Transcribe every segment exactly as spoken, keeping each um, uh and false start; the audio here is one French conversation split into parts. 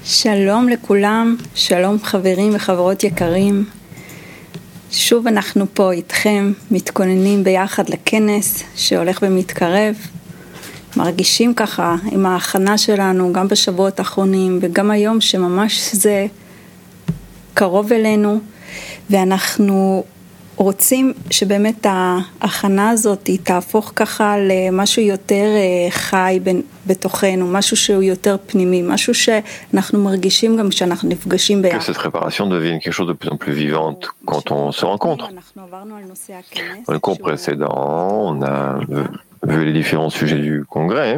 שלום לכולם, שלום חברים וחברות יקרים. שוב אנחנו פה איתכם, מתכוננים ביחד לכנס שהולך ומתקרב. מרגישים ככה עם ההכנה שלנו גם בשבועות האחרונים וגם היום שממש זה קרוב אלינו, ואנחנו רוצים שבאמת ההכנה הזאת היא תהפוך ככה למשהו יותר חי בתוכנו, משהו שהוא יותר פנימי, משהו שאנחנו מרגישים גם כשאנחנו נפגשים ביחד. Que cette préparation devienne quelque chose de plus en plus vivante quand on se rencontre. Dans le cours précédent, on a vu les différents sujets du congrès.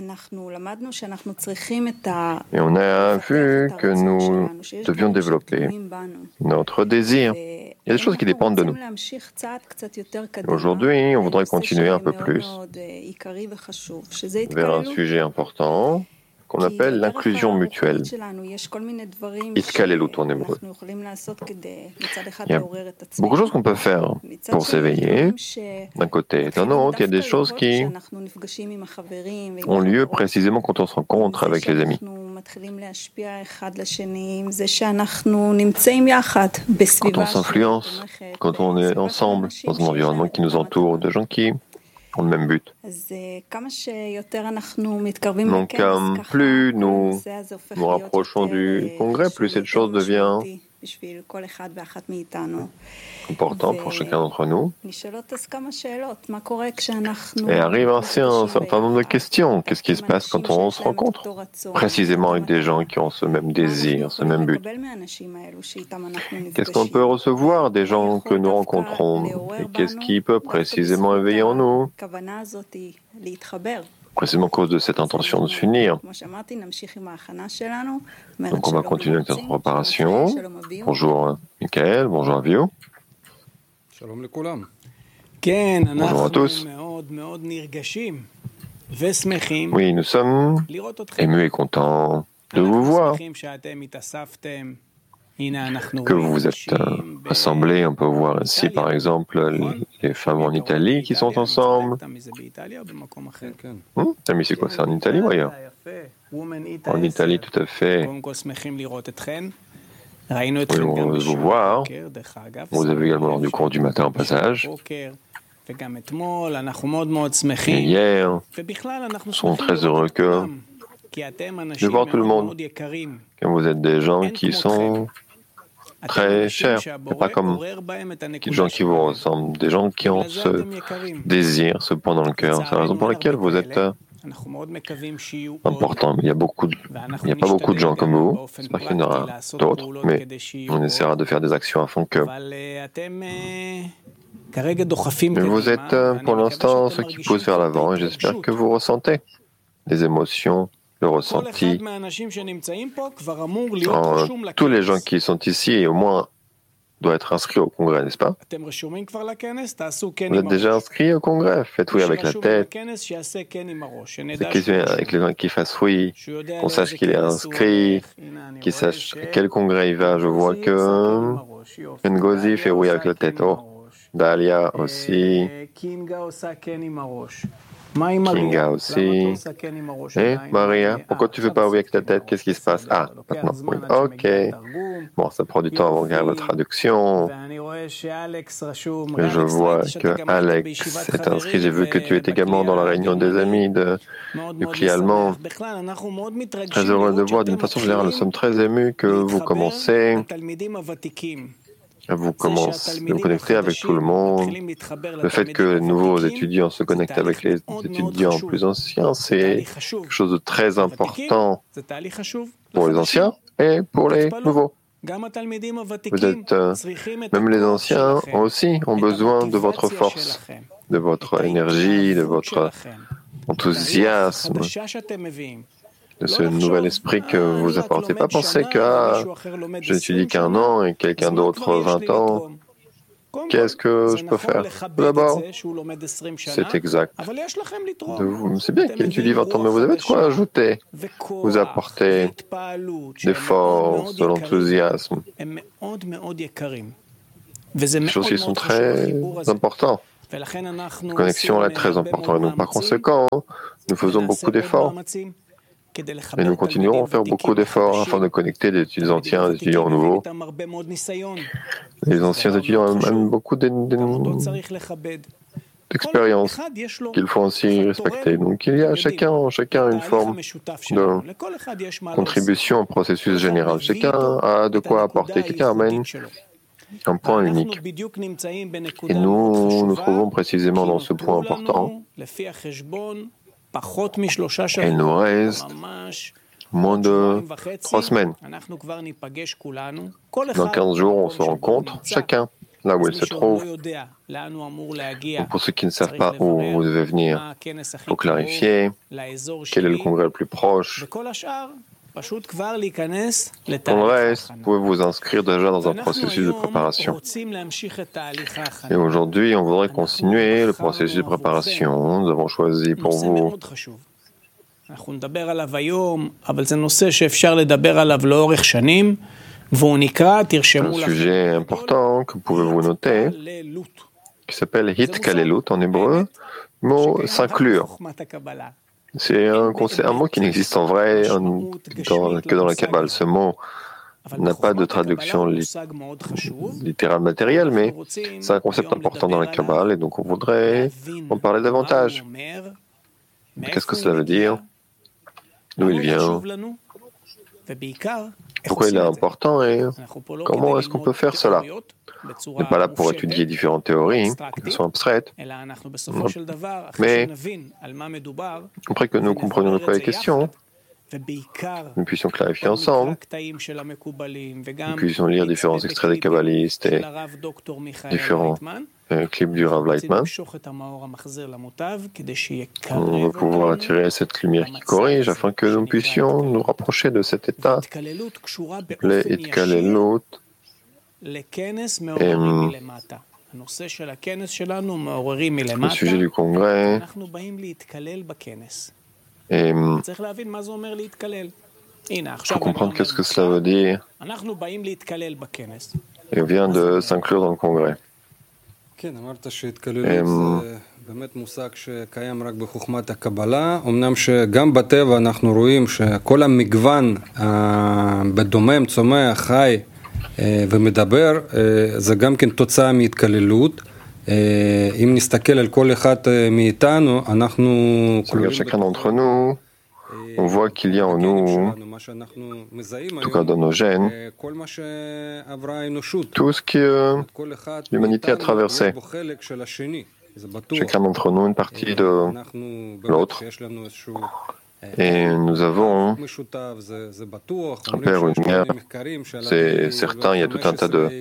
Et on a vu que nous devions développer notre désir. Il y a des choses qui dépendent de nous. Aujourd'hui, on voudrait continuer un peu plus vers un sujet important qu'on appelle l'inclusion mutuelle. Itkalelut en hébreu. Il y a beaucoup de choses qu'on peut faire pour s'éveiller. D'un côté et d'un autre, il y a des choses qui ont lieu précisément quand on se rencontre avec les amis. Quand on s'influence, quand on est ensemble dans un environnement qui nous entoure, de gens qui ont le même but. Donc, euh, plus nous nous rapprochons du congrès, plus cette chose devient important pour chacun d'entre nous. Et arrive ainsi un certain nombre de questions. Qu'est-ce qui se passe quand on se rencontre précisément avec des gens qui ont ce même désir, ce même but? Qu'est-ce qu'on peut recevoir des gens que nous rencontrons? Et qu'est-ce qui peut précisément éveiller en nous? Précisément à cause de cette intention de s'unir. Donc on va continuer avec notre préparation. Bonjour Michael, bonjour Avio. Bonjour à tous. Oui, nous sommes émus et contents de vous voir. Que vous vous êtes euh, assemblés, on peut voir ici par exemple les femmes en Italie qui sont ensemble. Hum, mais c'est quoi, c'est en Italie ou ailleurs? En Italie, tout à fait. Oui, on veut vous voir. Vous avez également lors du cours du matin en passage. Et hier, nous sommes très heureux que de voir tout le monde. Que vous êtes des gens qui sont très chers, et pas comme des gens qui vous ressemblent, des gens qui ont ce désir, ce point dans le cœur. C'est la raison pour laquelle vous êtes important. Il y a beaucoup, de, il n'y a pas beaucoup de gens comme vous. J'espère qu'il y en aura d'autres, mais on essaiera de faire des actions afin que. Mais vous êtes pour l'instant ceux qui poussent vers l'avant, et j'espère que vous ressentez les émotions. Le ressenti. En, tous les gens qui sont ici, au moins, doivent être inscrits au congrès, n'est-ce pas? Vous êtes déjà inscrits au congrès? Faites oui avec la tête. C'est question avec les gens qui fassent oui, qu'on sache qu'il est inscrit, qu'il sache à quel congrès il va. Je vois que Ngozi fait oui avec la tête. Oh, Dalia aussi. Kinga aussi. Et Maria, pourquoi tu ne fais pas oui avec ta tête? Qu'est-ce qui se passe? Ah, maintenant, oui. Ok. Bon, ça prend du temps avant de regarder la traduction. Et je vois que Alex est inscrit. J'ai vu que tu es également dans la réunion des amis de, du pli allemand. Très heureux de voir. D'une façon générale, nous sommes très émus que vous commencez. Vous commencez à vous connecter avec tout le monde. Le fait que les nouveaux étudiants se connectent avec les étudiants plus anciens, c'est quelque chose de très important pour les anciens et pour les nouveaux. Vous êtes, euh, même les anciens aussi ont besoin de votre force, de votre énergie, de votre enthousiasme, de ce nouvel esprit que vous apportez. Pas penser que ah, je n'étudie qu'un an et quelqu'un d'autre vingt ans. Qu'est-ce que je peux faire? D'abord, c'est exact. C'est bien qu'il étudie vingt ans, mais vous avez de quoi ajouter. Vous apportez des forces, de l'enthousiasme. Des choses qui sont très importantes. La connexion est très importante. Et donc, par conséquent, nous faisons beaucoup d'efforts Et nous continuerons à faire beaucoup d'efforts afin de connecter des étudiants anciens, des étudiants nouveaux. Les anciens étudiants ont même beaucoup d'expérience qu'il faut aussi respecter. Donc il y a chacun, chacun une forme de contribution au processus général. Chacun a de quoi apporter, quelqu'un amène un point unique. Et nous nous trouvons précisément dans ce point important. Et il nous reste moins de trois semaines. Dans quinze jours, on se rencontre, chacun, là où il se trouve. Donc pour ceux qui ne savent pas où vous devez venir, il faut clarifier quel est le congrès le plus proche. Pour le reste, vous pouvez vous inscrire déjà dans un processus de préparation. Et aujourd'hui, on voudrait continuer le processus de préparation. Nous avons choisi pour vous un sujet important que pouvez-vous noter, qui s'appelle Hitkalelut en hébreu, mot s'inclure. C'est un, un mot qui n'existe en vrai en, dans, que dans la Kabbale. Ce mot n'a pas de traduction li, littérale matérielle, mais c'est un concept important dans la Kabbale et donc on voudrait en parler davantage. Qu'est-ce que cela veut dire? D'où il vient? Pourquoi il est important et comment est-ce qu'on peut faire cela? On n'est pas là pour étudier différentes théories qui sont abstraites, mais après que nous comprenions de quoi il est question, nous puissions clarifier ensemble, nous puissions lire différents extraits des kabbalistes et différents euh, clips du Rav Lightman. On va pouvoir attirer cette lumière qui corrige afin que nous puissions nous rapprocher de cet état, les Hitkalelut. Et, hum, le sujet du congrès et hum, il faut comprendre qu'est-ce que cela veut dire et on vient de s'inclure dans le congrès. Et, hum, באמת מושג שקיים רק בחוכמת הקבלה, אמנם שגם בטבע אנחנו רואים שכל המגוון בדומם, צומח, חי ומדבר, זה גם כן תוצאה מהתקללות. אם נסתכל על כל אחד מאיתנו, אנחנו... chacun d'entre nous, on voit qu'il y a en nous, en tout cas dans nos gènes, tout ce que l'humanité a traversé. Chacun d'entre nous une partie de l'autre. Et nous avons un père ou une mère, c'est certain, il y a tout un tas de...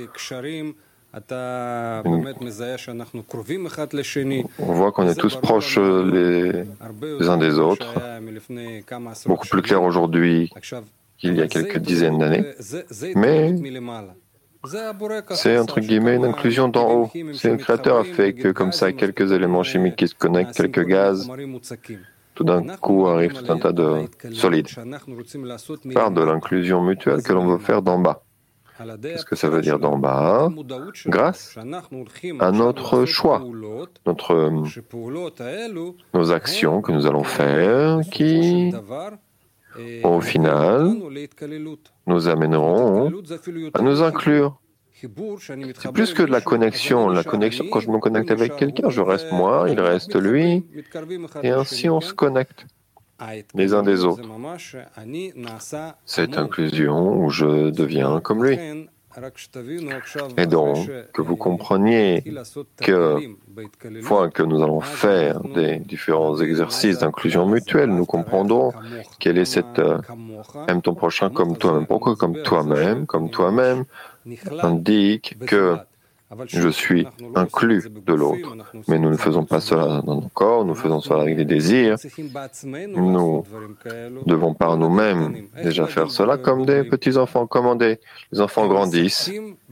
On voit qu'on est tous proches les, les uns des autres, beaucoup plus clair aujourd'hui qu'il y a quelques dizaines d'années, mais c'est entre guillemets une inclusion d'en haut. C'est le Créateur a fait que comme ça, quelques éléments chimiques qui se connectent, quelques gaz, tout d'un coup arrive tout un tas de solides. On parle de l'inclusion mutuelle que l'on veut faire d'en bas. Qu'est-ce que ça veut dire d'en bas? Grâce à notre choix, notre, nos actions que nous allons faire qui, au final, nous amèneront à nous inclure. C'est plus que de la connexion. La connexion, quand je me connecte avec quelqu'un, je reste moi, il reste lui, et ainsi on se connecte les uns des autres. Cette inclusion où je deviens comme lui. Et donc, que vous compreniez que, fois que nous allons faire des différents exercices d'inclusion mutuelle, nous comprendrons quelle est cette euh, aime ton prochain comme toi-même. Pourquoi comme toi-même? Comme toi-même indique que je suis inclus de l'autre. Mais nous ne faisons pas cela dans nos corps, nous faisons cela avec des désirs. Nous devons par nous-mêmes déjà faire cela comme des petits-enfants. Comment des les enfants grandissent,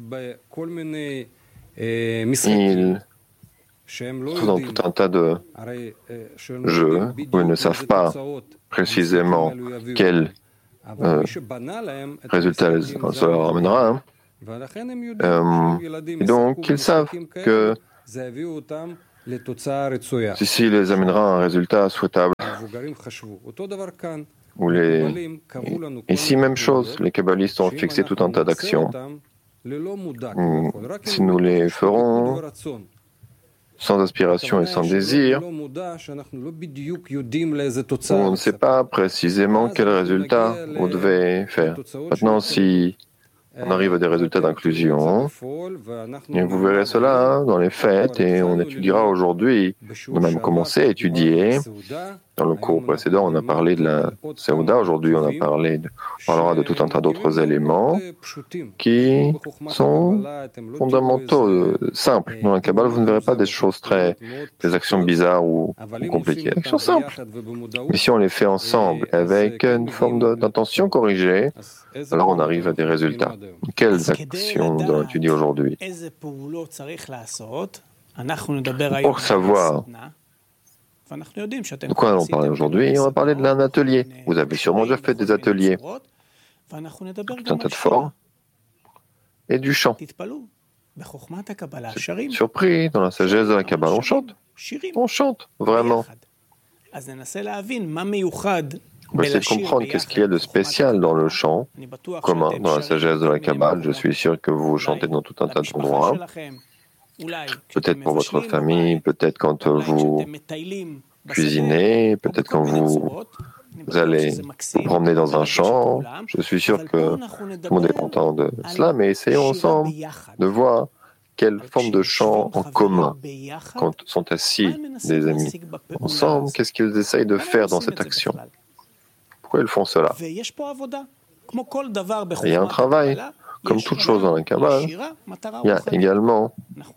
ils sont dans tout un tas de jeux où ils ne savent pas précisément quel euh, résultat ça leur amènera. Hein. Euh, et donc, ils savent que ceci les amènera à un résultat souhaitable. Ou les... Ici, même chose, les kabbalistes ont fixé tout un tas d'actions. Si nous les ferons sans aspiration et sans désir, on ne sait pas précisément quel résultat on devait faire. Maintenant, si on arrive à des résultats d'inclusion, et vous verrez cela hein, dans les fêtes, et on étudiera aujourd'hui, on a même commencé à étudier. Dans le cours précédent, on a parlé de la Seuda, aujourd'hui on a parlé de, on parlera de tout un tas d'autres éléments qui sont fondamentaux, euh, simples. Dans la Kabbale, vous ne verrez pas des choses très, des actions bizarres ou, ou compliquées, des actions simples. Mais si on les fait ensemble, avec une forme d'intention corrigée, alors on arrive à des résultats. Quelles actions nous allons étudier aujourd'hui? Pour savoir de quoi allons parler aujourd'hui, on va parler d'un atelier. Vous avez sûrement déjà fait des ateliers. Tout un tas de formes et du chant. C'est surpris, dans la sagesse de la Kabbale, on chante. On chante, vraiment. On va essayer de comprendre qu'est-ce qu'il y a de spécial dans le chant commun, dans la sagesse de la Kabbale. Je suis sûr que vous chantez dans tout un tas d'endroits. Peut-être pour votre famille, peut-être quand vous cuisinez, peut-être quand vous allez vous promener dans un champ. Je suis sûr que tout le monde est content de cela, mais essayons ensemble de voir quelle forme de chant en commun, quand sont assis des amis ensemble, qu'est-ce qu'ils essayent de faire dans cette action. Pourquoi ils font cela? Il y a un travail. Comme toute chose dans la Kabbale, il y a également,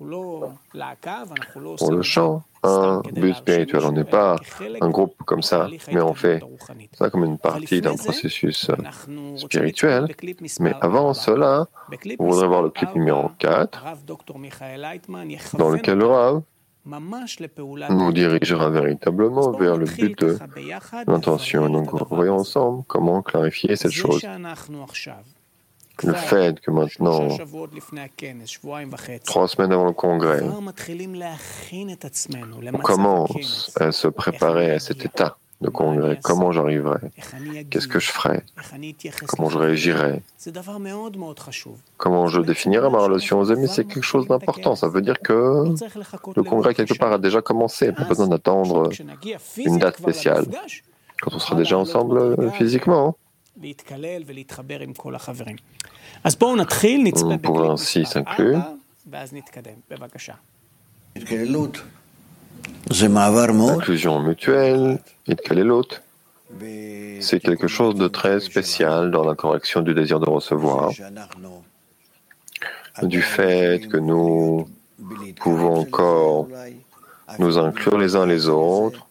pour le chant, un but spirituel. On n'est pas un groupe comme ça, mais on fait ça comme une partie d'un processus spirituel. Mais avant cela, vous voudrez voir le clip numéro quatre, dans lequel le Rav nous dirigera véritablement vers le but de l'intention. Donc, voyons ensemble comment clarifier cette chose. Le fait que maintenant, trois semaines avant le congrès, on commence à se préparer à cet état de congrès. Comment j'arriverai? Qu'est-ce que je ferai? Comment je réagirai? Comment je définirai ma relation aux amis? C'est quelque chose d'important. Ça veut dire que le congrès, quelque part, a déjà commencé. Pas besoin d'attendre une date spéciale. Quand on sera déjà ensemble physiquement. On pourrait ainsi s'inclure. L'inclusion mutuelle, itkalelot, c'est quelque chose de très spécial dans la correction du désir de recevoir, du fait que nous pouvons encore nous inclure les uns les autres.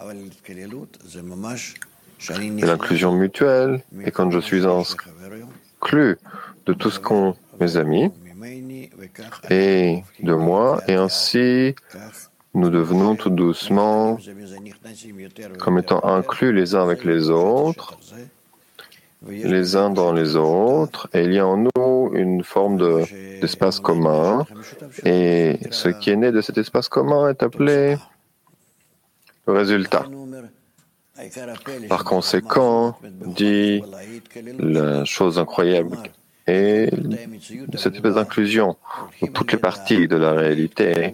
Et l'inclusion mutuelle, et quand je suis inclus de tout ce qu'ont mes amis et de moi, et ainsi nous devenons tout doucement comme étant inclus les uns avec les autres, les uns dans les autres, et il y a en nous une forme de, d'espace commun, et ce qui est né de cet espace commun est appelé le résultat. Par conséquent, dit la chose incroyable est cette espèce d'inclusion où toutes les parties de la réalité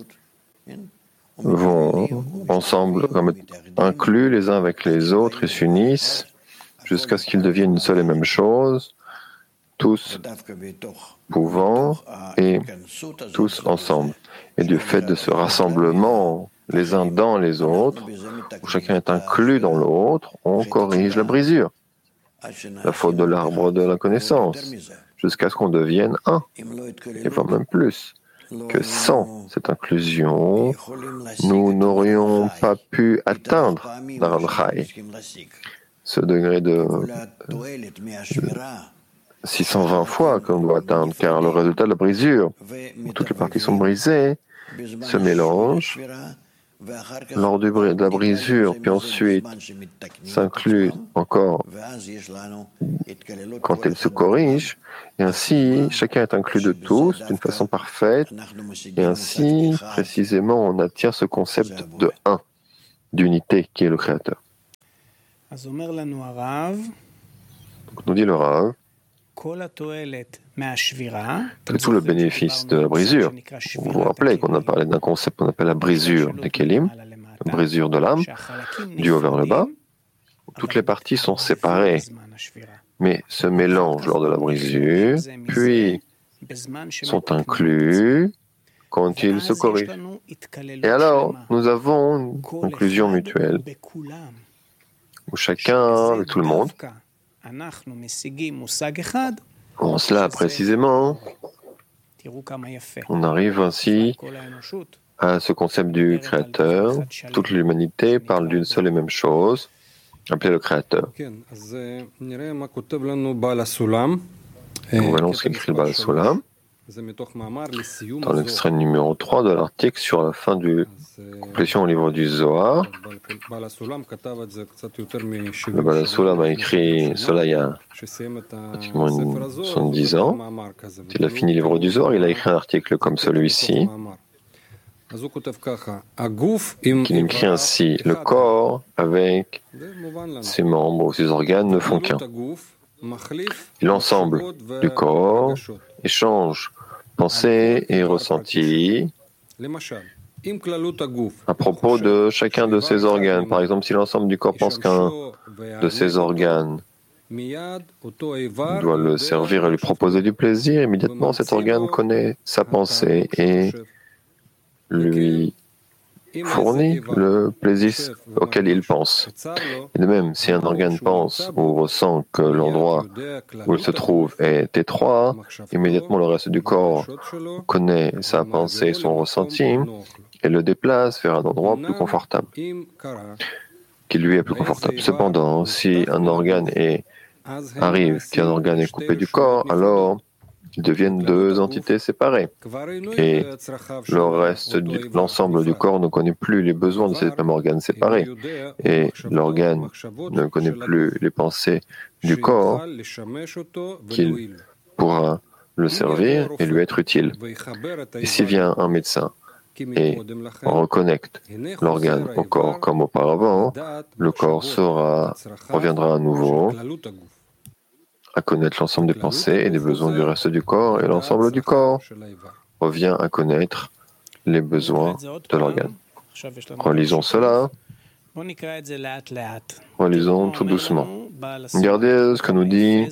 vont ensemble comme inclus les uns avec les autres et s'unissent jusqu'à ce qu'ils deviennent une seule et même chose, tous pouvant et tous ensemble. Et du fait de ce rassemblement les uns dans les autres, où chacun est inclus dans l'autre, on corrige la brisure, la faute de l'arbre de la connaissance, jusqu'à ce qu'on devienne un, et pas même plus. Que sans cette inclusion, nous n'aurions pas pu atteindre Naran Chai, ce degré de six cent vingt fois qu'on doit atteindre, car le résultat de la brisure, où toutes les parties sont brisées, se mélange lors du, de la brisure, puis ensuite s'inclut encore quand elle se corrige, et ainsi chacun est inclus de tous d'une façon parfaite, et ainsi précisément on attire ce concept de un, d'unité qui est le Créateur. Donc, nous dit le Rav que tout le bénéfice de la brisure, vous vous rappelez qu'on a parlé d'un concept qu'on appelle la brisure des Kélim, la brisure de l'âme, du haut vers le bas, toutes les parties sont séparées, mais se mélangent lors de la brisure, puis sont inclus quand ils se corrigent. Et alors, nous avons une conclusion mutuelle, où chacun, avec tout le monde, en cela précisément, on arrive ainsi à ce concept du Créateur. Toute l'humanité parle d'une seule et même chose, appelée le Créateur. Nous voyons ce qu'écrit le Baal Sulam dans l'extrait numéro trois de l'article sur la fin de complétion au livre du Zohar. Le Baal Sulam a écrit cela il y a pratiquement une soixante-dix ans. Il a fini le livre du Zohar, il a écrit un article comme celui-ci, qui écrit ainsi: le corps avec ses membres ou ses organes ne font qu'un. Et l'ensemble du corps échange pensées et ressentis à propos de chacun de ses organes. Par exemple, si l'ensemble du corps pense qu'un de ses organes doit le servir et lui proposer du plaisir, immédiatement cet organe connaît sa pensée et lui fournit le plaisir auquel il pense. Et de même, si un organe pense ou ressent que l'endroit où il se trouve est étroit, immédiatement le reste du corps connaît sa pensée, son ressenti, et le déplace vers un endroit plus confortable, qui lui est plus confortable. Cependant, si un organe est, arrive qu'un organe est coupé du corps, alors ils deviennent deux entités séparées. Et le reste, du, l'ensemble du corps ne connaît plus les besoins de cet même organe séparé. Et l'organe ne connaît plus les pensées du corps qu'il pourra le servir et lui être utile. Et s'il vient un médecin et reconnecte l'organe au corps comme auparavant, le corps sera, reviendra à nouveau à connaître l'ensemble des pensées et des besoins du reste du corps, et l'ensemble du corps revient à connaître les besoins de l'organe. Relisons cela. Relisons tout doucement. Regardez ce que nous dit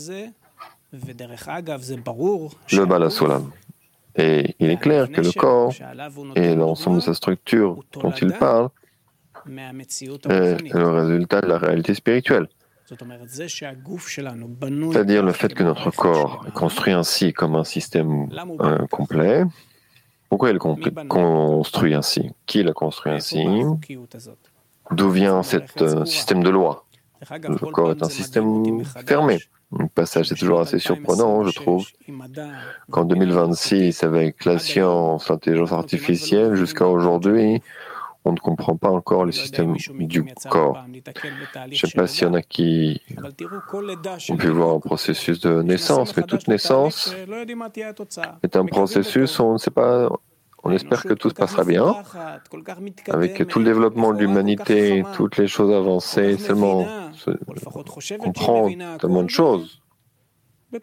le Baal Sulam. Et il est clair que le corps et l'ensemble de sa structure dont il parle est le résultat de la réalité spirituelle. C'est-à-dire le fait que notre corps est construit ainsi comme un système euh, complet. Pourquoi il est construit ainsi? Qui l'a construit ainsi? D'où vient ce euh, système de loi? Le corps est un système fermé. Le passage est toujours assez surprenant, je trouve, qu'en deux mille vingt-six, avec la science, l'intelligence artificielle, jusqu'à aujourd'hui, on ne comprend pas encore le système du corps. Je ne sais pas s'il y en a qui ont pu voir un processus de naissance, mais toute naissance est un processus où on ne sait pas, on espère que tout se passera bien. Avec tout le développement de l'humanité, toutes les choses avancées, seulement comprendre tellement de choses. Et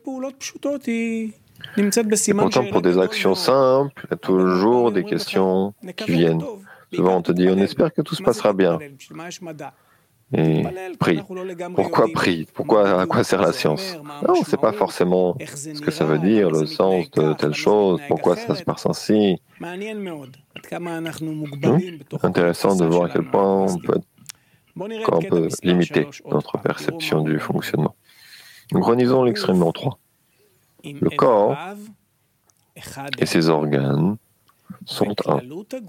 pourtant, pour des actions simples, il y a toujours des questions qui viennent. Souvent, on te dit, on espère que tout se passera bien. Et prie. Pourquoi prie? Pourquoi, à quoi sert la science? Non, on ne sait pas forcément ce que ça veut dire, le sens de telle chose, pourquoi ça se passe ainsi. Hum? Intéressant de voir à quel point on peut, on peut limiter notre perception du fonctionnement. Donc, relisons l'extrait numéro trois. Le corps et ses organes sont un.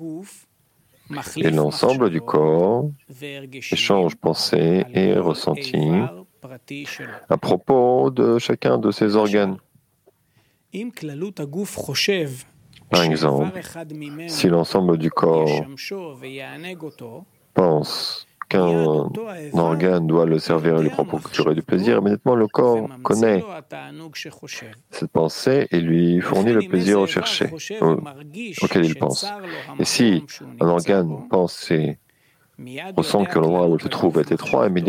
Et l'ensemble du corps échange pensées et ressentis à propos de chacun de ses organes. Par exemple, si l'ensemble du corps pense qu'un organe doit le servir et lui procurer du plaisir, immédiatement le corps connaît cette pensée et lui fournit le plaisir recherché, auquel il pense. Et si un organe pense et ressent que l'endroit où il se trouve est étroit, immédiatement